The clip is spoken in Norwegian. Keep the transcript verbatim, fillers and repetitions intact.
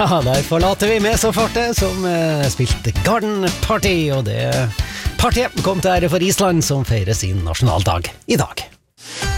Ja, der forlater vi Mesoforte som eh, spilte Garden Party, og det partiet kom til ære for Island som feirer sin nasjonaldag i dag.